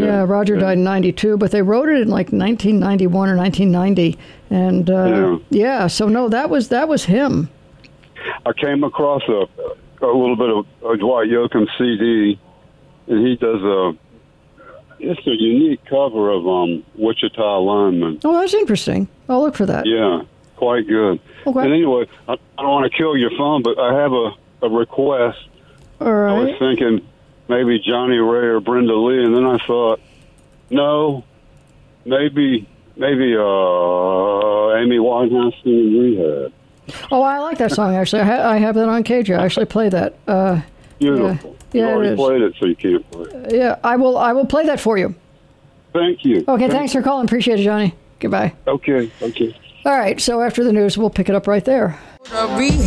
Yeah, Roger died in 92, but they wrote it in like 1991 or 1990. And so no, that was him. I came across a little bit of a Dwight Yoakam CD, and he does it's a unique cover of Wichita Lineman. Oh, that's interesting. I'll look for that. Yeah, quite good. Okay. And anyway, I don't want to kill your fun, but I have a request. All right. I was thinking maybe Johnny Ray or Brenda Lee, and then I thought, no, maybe Amy Winehouse singing Rehab. Oh, I like that song, actually. I have that on KJ. I actually play that. Beautiful. Yeah, you already played it, so you can't play it. Yeah, I will play that for you. Thank you. Okay, thanks for calling. Appreciate it, Johnny. Goodbye. Okay. All right, so after the news, we'll pick it up right there.